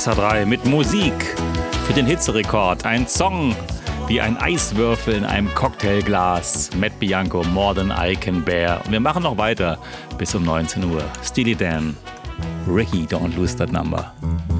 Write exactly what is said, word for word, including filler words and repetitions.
S H drei mit Musik für den Hitzerekord. Ein Song wie ein Eiswürfel in einem Cocktailglas. Matt Bianco, More Than I Can Bear. Und wir machen noch weiter bis um neunzehn Uhr. Steely Dan, Ricky, Don't Lose That Number.